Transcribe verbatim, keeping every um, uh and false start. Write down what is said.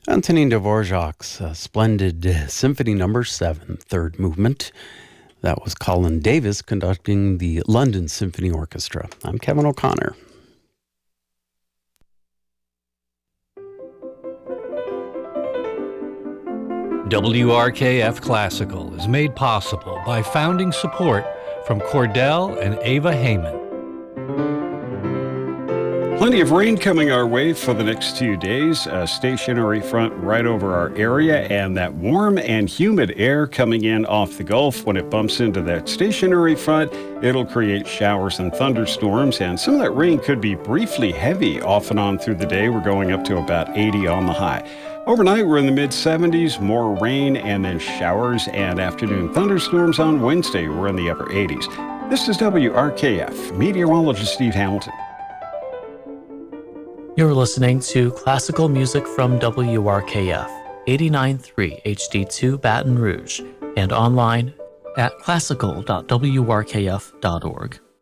Antonin Dvorak's uh, splendid Symphony Number Seven, third movement. That was Colin Davis conducting the London Symphony Orchestra. I'm Kevin O'Connor. W R K F Classical is made possible by founding support from Cordell and Ava Heyman. Plenty of rain coming our way for the next two days. A stationary front right over our area, and that warm and humid air coming in off the Gulf. When it bumps into that stationary front, it'll create showers and thunderstorms, and some of that rain could be briefly heavy off and on through the day. We're going up to about eighty on the high. Overnight, we're in the mid seventies, more rain and then showers and afternoon thunderstorms on Wednesday. We're in the upper eighties. This is W R K F, meteorologist Steve Hamilton. You're listening to classical music from W R K F, eighty-nine point three H D two Baton Rouge, and online at classical dot w r k f dot org.